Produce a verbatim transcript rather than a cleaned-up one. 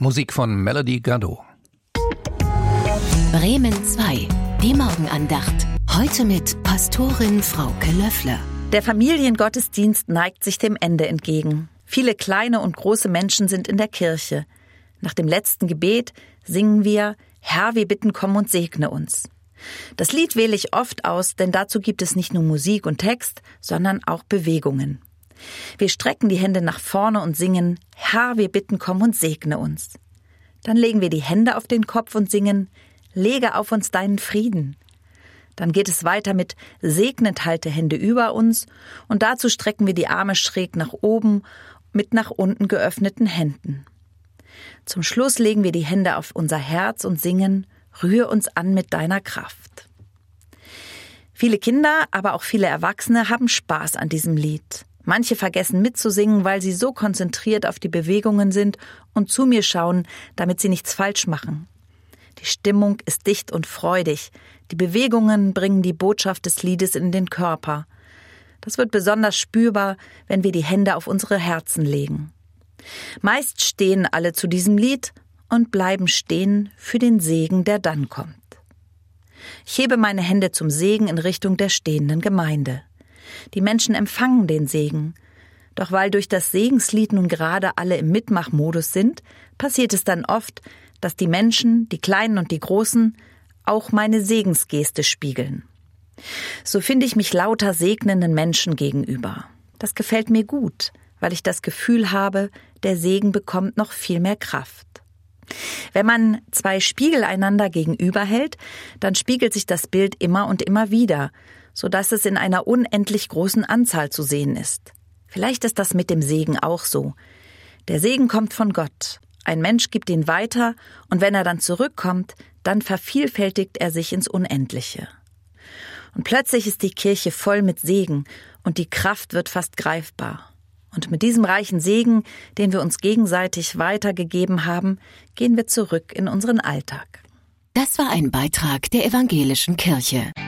Musik von Melody Gardot. Bremen zwei, die Morgenandacht. Heute mit Pastorin Frauke Löffler. Der Familiengottesdienst neigt sich dem Ende entgegen. Viele kleine und große Menschen sind in der Kirche. Nach dem letzten Gebet singen wir: Herr, wir bitten, komm und segne uns. Das Lied wähle ich oft aus, denn dazu gibt es nicht nur Musik und Text, sondern auch Bewegungen. Wir strecken die Hände nach vorne und singen: Herr, wir bitten, komm und segne uns. Dann legen wir die Hände auf den Kopf und singen: Lege auf uns deinen Frieden. Dann geht es weiter mit Segnet halte Hände über uns und dazu strecken wir die Arme schräg nach oben mit nach unten geöffneten Händen. Zum Schluss legen wir die Hände auf unser Herz und singen: Rühr uns an mit deiner Kraft. Viele Kinder, aber auch viele Erwachsene haben Spaß an diesem Lied. Manche vergessen mitzusingen, weil sie so konzentriert auf die Bewegungen sind und zu mir schauen, damit sie nichts falsch machen. Die Stimmung ist dicht und freudig. Die Bewegungen bringen die Botschaft des Liedes in den Körper. Das wird besonders spürbar, wenn wir die Hände auf unsere Herzen legen. Meist stehen alle zu diesem Lied und bleiben stehen für den Segen, der dann kommt. Ich hebe meine Hände zum Segen in Richtung der stehenden Gemeinde. Die Menschen empfangen den Segen. Doch weil durch das Segenslied nun gerade alle im Mitmachmodus sind, passiert es dann oft, dass die Menschen, die Kleinen und die Großen, auch meine Segensgeste spiegeln. So finde ich mich lauter segnenden Menschen gegenüber. Das gefällt mir gut, weil ich das Gefühl habe, der Segen bekommt noch viel mehr Kraft. Wenn man zwei Spiegel einander gegenüberhält, dann spiegelt sich das Bild immer und immer wieder, sodass es in einer unendlich großen Anzahl zu sehen ist. Vielleicht ist das mit dem Segen auch so. Der Segen kommt von Gott. Ein Mensch gibt ihn weiter und wenn er dann zurückkommt, dann vervielfältigt er sich ins Unendliche. Und plötzlich ist die Kirche voll mit Segen und die Kraft wird fast greifbar. Und mit diesem reichen Segen, den wir uns gegenseitig weitergegeben haben, gehen wir zurück in unseren Alltag. Das war ein Beitrag der Evangelischen Kirche.